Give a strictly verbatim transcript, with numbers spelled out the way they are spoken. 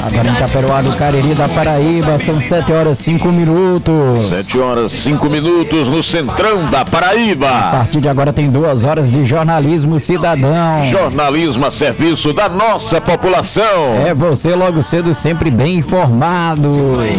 Agora em Taperoá do Cariri da Paraíba, são sete horas e cinco minutos. sete horas e cinco minutos no Centrão da A Paraíba. partir de agora tem duas horas de jornalismo cidadão. Jornalismo a serviço da nossa população. É você logo cedo sempre bem informado.